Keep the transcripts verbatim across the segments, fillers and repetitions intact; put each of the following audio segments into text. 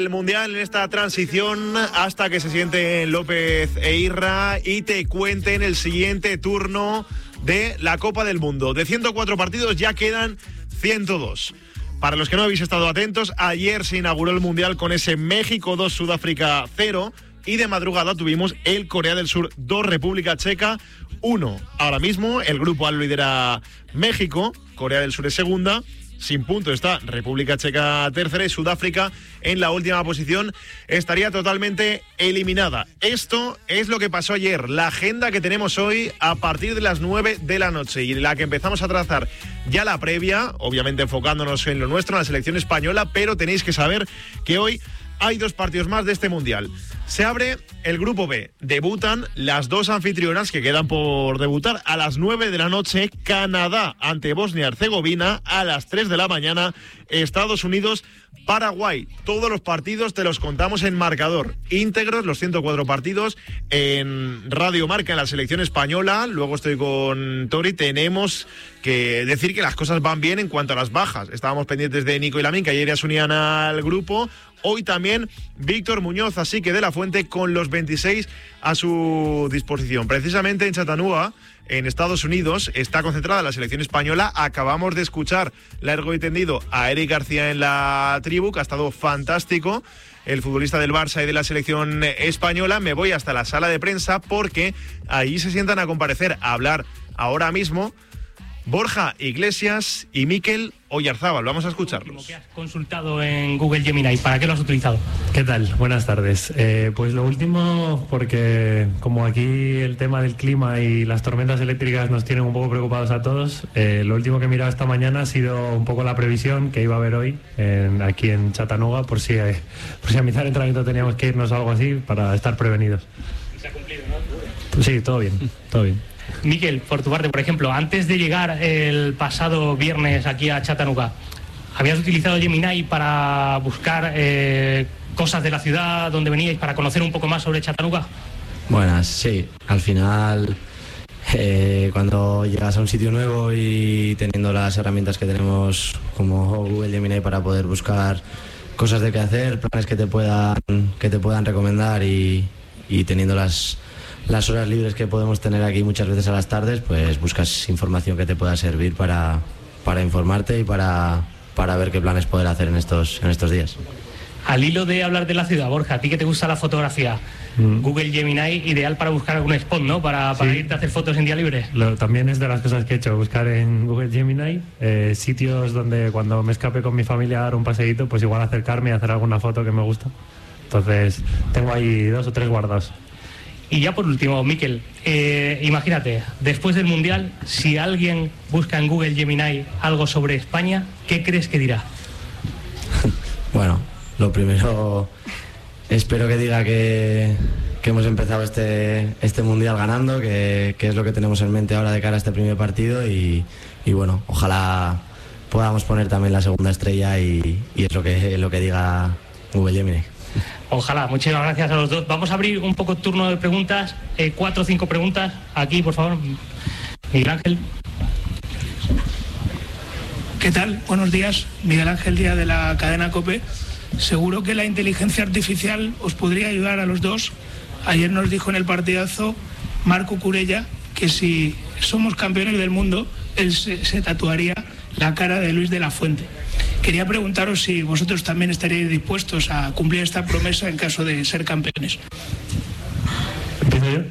El Mundial en esta transición hasta que se sienten López e Irra y te cuenten el siguiente turno de la Copa del Mundo. De ciento cuatro partidos ya quedan ciento dos. Para los que no habéis estado atentos, ayer se inauguró el Mundial con ese México dos, Sudáfrica cero y de madrugada tuvimos el Corea del Sur dos, República Checa uno. Ahora mismo el grupo A lo lidera México, Corea del Sur es segunda. Sin punto está República Checa tercera y Sudáfrica en la última posición estaría totalmente eliminada. Esto es lo que pasó ayer, la agenda que tenemos hoy a partir de las nueve de la noche y la que empezamos a trazar ya la previa, obviamente enfocándonos en lo nuestro, en la selección española, pero tenéis que saber que hoy hay dos partidos más de este Mundial. Se abre el grupo B. Debutan las dos anfitrionas que quedan por debutar. A las nueve de la noche, Canadá ante Bosnia-Herzegovina. A las tres de la mañana, Estados Unidos, Paraguay. Todos los partidos te los contamos en marcador. Íntegros, los ciento cuatro partidos, en Radio Marca, en la selección española. Luego estoy con Tori. Tenemos que decir que las cosas van bien en cuanto a las bajas. Estábamos pendientes de Nico y Lamin, que ayer ya se unían al grupo. Hoy también Víctor Muñoz, así que de la Fuente con los veintiséis a su disposición. Precisamente en Chattanooga, en Estados Unidos, está concentrada la selección española. Acabamos de escuchar largo y tendido a Eric García en la tribu, que ha estado fantástico, el futbolista del Barça y de la selección española. Me voy hasta la sala de prensa porque ahí se sientan a comparecer, a hablar ahora mismo Borja Iglesias y Mikel Oyarzábal. Vamos a escucharlos. ¿Qué has consultado en Google Gemini? ¿Para qué lo has utilizado? ¿Qué tal? Buenas tardes. Eh, pues lo último, porque como aquí el tema del clima y las tormentas eléctricas nos tienen un poco preocupados a todos, eh, lo último que he mirado esta mañana ha sido un poco la previsión que iba a haber hoy en, aquí en Chattanooga, por si, eh, por si a mitad del entrenamiento teníamos que irnos o algo así, para estar prevenidos. ¿Se ha cumplido, no? Pues sí, todo bien, todo bien. Mikel, por tu parte, por ejemplo, antes de llegar el pasado viernes aquí a Chattanooga, ¿habías utilizado Gemini para buscar eh, cosas de la ciudad donde veníais, para conocer un poco más sobre Chattanooga? Buenas, sí. Al final, eh, cuando llegas a un sitio nuevo y teniendo las herramientas que tenemos como Google Gemini para poder buscar cosas de qué hacer, planes que te puedan, que te puedan recomendar y, y teniendo las... las horas libres que podemos tener aquí muchas veces a las tardes, pues buscas información que te pueda servir para, para informarte y para, para ver qué planes poder hacer en estos, en estos días. Al hilo de hablar de la ciudad, Borja, a ti que te gusta la fotografía, mm. Google Gemini, ideal para buscar algún spot, ¿no? Para, para sí. irte a hacer fotos en día libre. Lo, también es de las cosas que he hecho, buscar en Google Gemini eh, sitios donde cuando me escape con mi familia a dar un paseíto, pues igual acercarme y hacer alguna foto que me gusta. Entonces, tengo ahí dos o tres guardados. Y ya por último, Mikel, eh, imagínate, después del Mundial, si alguien busca en Google Gemini algo sobre España, ¿qué crees que dirá? Bueno, lo primero, espero que diga que, que hemos empezado este, este Mundial ganando, que, que es lo que tenemos en mente ahora de cara a este primer partido y, y bueno, ojalá podamos poner también la segunda estrella y, y es lo que, lo que diga Google Gemini. Ojalá, muchísimas gracias a los dos. Vamos a abrir un poco el turno de preguntas, eh, cuatro o cinco preguntas. Aquí, por favor, Miguel Ángel. ¿Qué tal? Buenos días, Miguel Ángel Díaz de la cadena COPE. Seguro que la inteligencia artificial os podría ayudar a los dos. Ayer nos dijo en el partidazo Marco Curella que si somos campeones del mundo, él se, se tatuaría la cara de Luis de la Fuente. Quería preguntaros si vosotros también estaríais dispuestos a cumplir esta promesa en caso de ser campeones. ¿Empiezo yo?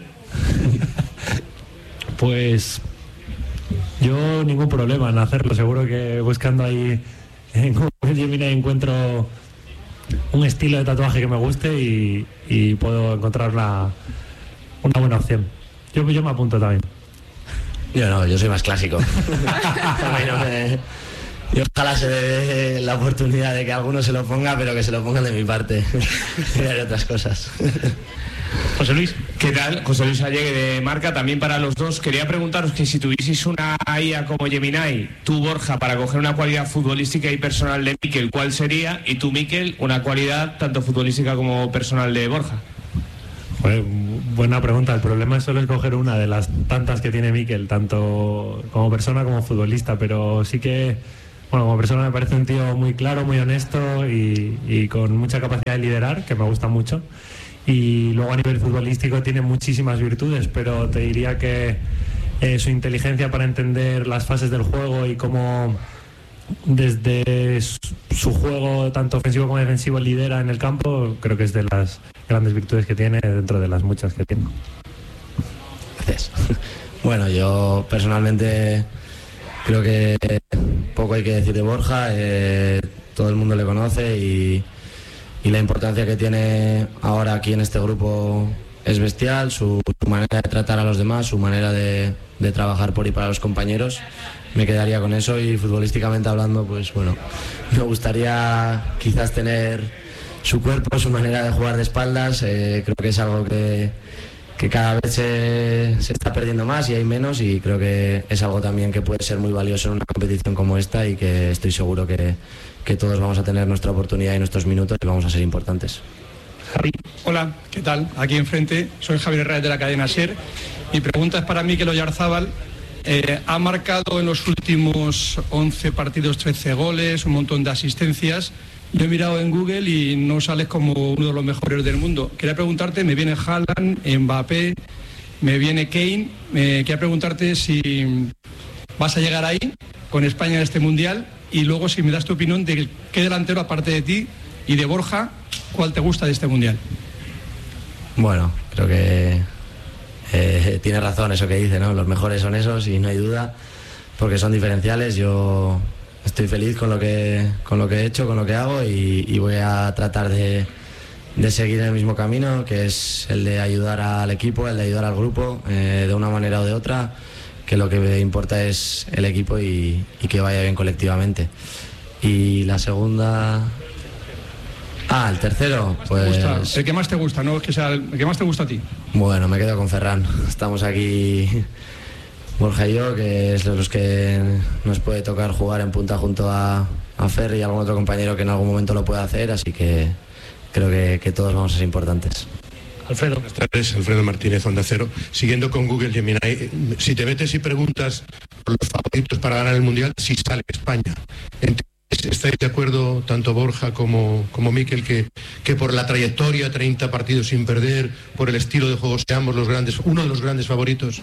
Pues yo ningún problema en hacerlo. Seguro que buscando ahí en Google Gemini encuentro un estilo de tatuaje que me guste y, y puedo encontrar una, una buena opción. Yo, yo me apunto también. Yo no, yo soy más clásico. Bueno, eh... Y ojalá se dé la oportunidad de que alguno se lo ponga, pero que se lo pongan de mi parte. Y haré otras cosas. José Luis. ¿Qué tal? José Luis Allegue de Marca, también para los dos. Quería preguntaros que si tuvieseis una I A como Gemini, tú, Borja, para coger una cualidad futbolística y personal de Mikel, ¿cuál sería? Y tú, Mikel, una cualidad tanto futbolística como personal de Borja. Bueno, buena pregunta. El problema es solo escoger una de las tantas que tiene Mikel, tanto como persona como futbolista, pero sí que Bueno, como persona me parece un tío muy claro, muy honesto y, y con mucha capacidad de liderar, que me gusta mucho. Y luego a nivel futbolístico tiene muchísimas virtudes, pero te diría que eh, su inteligencia para entender las fases del juego y cómo desde su, su juego, tanto ofensivo como defensivo, lidera en el campo, creo que es de las grandes virtudes que tiene dentro de las muchas que tiene. Gracias. Bueno, yo personalmente creo que poco hay que decir de Borja, eh, todo el mundo le conoce y, y la importancia que tiene ahora aquí en este grupo es bestial, su, su manera de tratar a los demás, su manera de, de trabajar por y para los compañeros. Me quedaría con eso y futbolísticamente hablando, pues bueno, me gustaría quizás tener su cuerpo, su manera de jugar de espaldas, eh, creo que es algo que, que cada vez se, se está perdiendo más y hay menos y creo que es algo también que puede ser muy valioso en una competición como esta y que estoy seguro que, que todos vamos a tener nuestra oportunidad y nuestros minutos y vamos a ser importantes. Javi. Hola, ¿qué tal? Aquí enfrente, soy Javier Herrera de la cadena SER. Mi pregunta es para Mikel Oyarzábal. Eh, ha marcado en los últimos once partidos trece goles, un montón de asistencias. Yo he mirado en Google y no sales como uno de los mejores del mundo. Quería preguntarte, me viene Haaland, Mbappé, me viene Kane. Eh, quería preguntarte si vas a llegar ahí con España en este Mundial y luego si me das tu opinión de qué delantero, aparte de ti y de Borja, ¿cuál te gusta de este Mundial? Bueno, creo que eh, tiene razón eso que dice, ¿no? Los mejores son esos y no hay duda, porque son diferenciales. Yo estoy feliz con lo que, con lo que he hecho, con lo que hago y, y voy a tratar de, de seguir en el mismo camino, que es el de ayudar al equipo, el de ayudar al grupo, eh, de una manera o de otra, que lo que me importa es el equipo y, y que vaya bien colectivamente. Y la segunda... Ah, el tercero, pues... El que más te gusta, ¿no? Que sea el que más te gusta a ti. Bueno, me quedo con Ferran. Estamos aquí, Borja y yo, que es los que nos puede tocar jugar en punta junto a, a Fer y algún otro compañero que en algún momento lo pueda hacer, así que creo que, que todos vamos a ser importantes. Alfredo. Buenas tardes, Alfredo Martínez, Onda Cero. Siguiendo con Google Gemini, si te metes y preguntas por los favoritos para ganar el Mundial, si sale España. ¿Estáis de acuerdo, tanto Borja como, como Mikel, que, que por la trayectoria, treinta partidos sin perder, por el estilo de juego, seamos los grandes, uno de los grandes favoritos?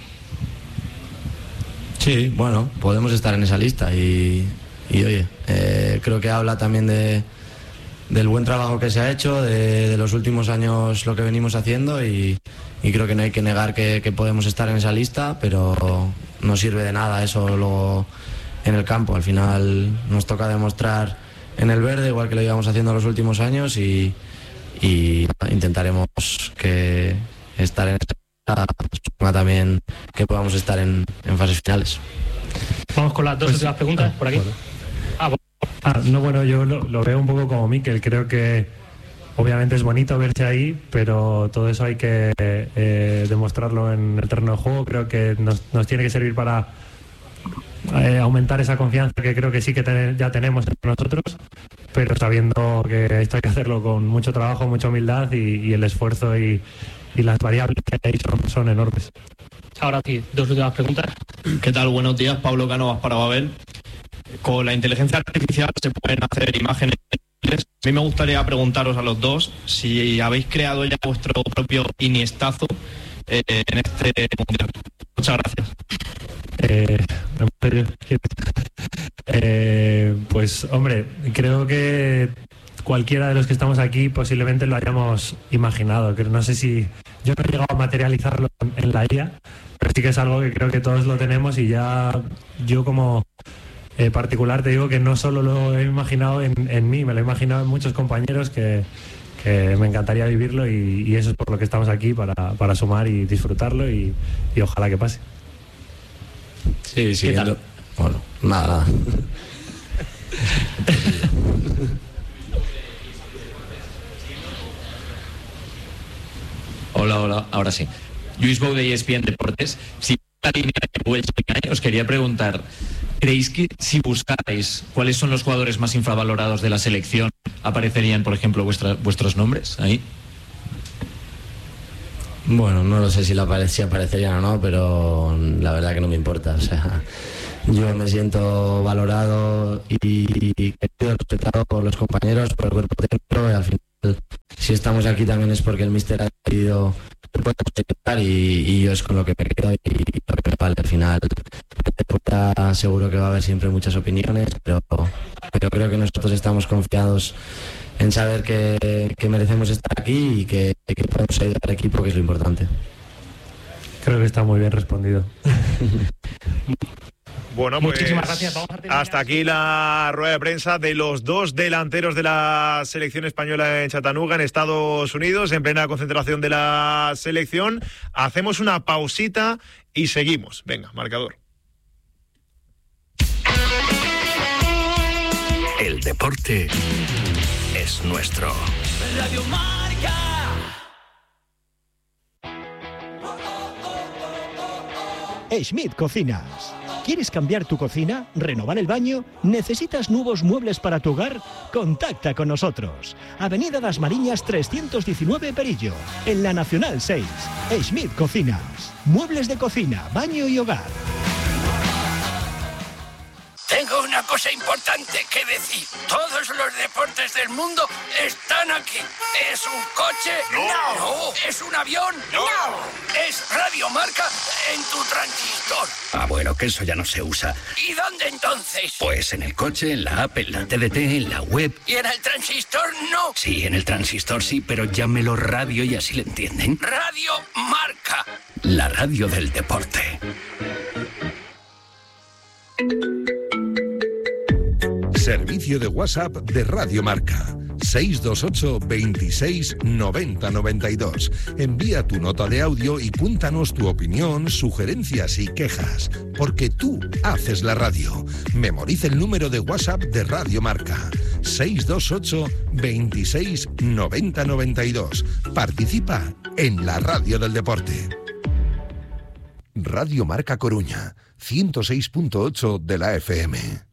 Sí, bueno, podemos estar en esa lista y, y oye, eh, creo que habla también de, del buen trabajo que se ha hecho, de, de los últimos años lo que venimos haciendo y, y creo que no hay que negar que, que podemos estar en esa lista, pero no sirve de nada eso luego en el campo. Al final nos toca demostrar en el verde, igual que lo íbamos haciendo los últimos años y, y intentaremos que estar en esta suponga también que podamos estar en, en fases finales. Vamos con las dos últimas pues, preguntas ah, por aquí. Bueno. Ah, bueno. Ah, no, bueno, yo lo, lo veo un poco como Mikel. Creo que obviamente es bonito verse ahí, pero todo eso hay que eh, demostrarlo en el terreno de juego. Creo que nos, nos tiene que servir para Eh, aumentar esa confianza que creo que sí que ten, ya tenemos entre nosotros, pero sabiendo que esto hay que hacerlo con mucho trabajo, mucha humildad y, y el esfuerzo y, y las variables que hay son, son enormes. Ahora sí, dos últimas preguntas. ¿Qué tal? Buenos días, Pablo Cánovas para Babel. Con la inteligencia artificial se pueden hacer imágenes. A mí me gustaría preguntaros a los dos si habéis creado ya vuestro propio Iniestazo eh, en este mundial. Muchas gracias. Eh, eh, pues hombre, creo que cualquiera de los que estamos aquí posiblemente lo hayamos imaginado. No sé si yo no he llegado a materializarlo en la I A, pero sí que es algo que creo que todos lo tenemos y ya yo como eh, particular te digo que no solo lo he imaginado en, en mí, me lo he imaginado en muchos compañeros que, que me encantaría vivirlo y, y eso es por lo que estamos aquí, para, para sumar y disfrutarlo y, y ojalá que pase. Sí, sí. Bueno, nada. Hola, hola, ahora sí. Luis Bou de E S P N Deportes. Si la línea de Google Gemini, os quería preguntar, ¿creéis que si buscáis cuáles son los jugadores más infravalorados de la selección, aparecerían, por ejemplo, vuestra, vuestros nombres ahí? Bueno, no lo sé si, la, si aparecerían o no, pero la verdad que no me importa. O sea, yo me siento valorado y querido, respetado por los compañeros, por el cuerpo técnico, y al final, si estamos aquí también es porque el míster ha decidido que podemos estar, y, y yo es con lo que me quedo y, y lo que me vale. Al final, seguro que va a haber siempre muchas opiniones, pero, pero creo que nosotros estamos confiados en saber que, que merecemos estar aquí y que, que podemos ayudar al equipo, que es lo importante. Creo que está muy bien respondido. Bueno, pues muchísimas gracias. Vamos a terminar. Hasta aquí la rueda de prensa de los dos delanteros de la selección española en Chattanooga, en Estados Unidos, en plena concentración de la selección. Hacemos una pausita y seguimos. Venga, marcador. El deporte es nuestro. Radio Marca. Schmidt Cocinas. ¿Quieres cambiar tu cocina? ¿Renovar el baño? ¿Necesitas nuevos muebles para tu hogar? Contacta con nosotros. Avenida Das Mariñas trescientos diecinueve Perillo, en la Nacional seis. Schmidt Cocinas. Muebles de cocina, baño y hogar. Tengo una cosa importante que decir. Todos los deportes del mundo están aquí. ¿Es un coche? No. ¿No? ¿Es un avión? No. ¿Es Radio Marca en tu transistor? Ah, bueno, que eso ya no se usa. ¿Y dónde entonces? Pues en el coche, en la app, en la T D T, en la web. ¿Y en el transistor no? Sí, en el transistor sí, pero llámelo radio y así le entienden. Radio Marca. La radio del deporte. Servicio de WhatsApp de Radio Marca. seis dos ocho, veintiséis, noventa, noventa y dos. Envía tu nota de audio y cuéntanos tu opinión, sugerencias y quejas. Porque tú haces la radio. Memoriza el número de WhatsApp de Radio Marca. seis dos ocho, veintiséis, noventa, noventa y dos. Participa en la radio del deporte. Radio Marca Coruña, ciento seis punto ocho de la F M.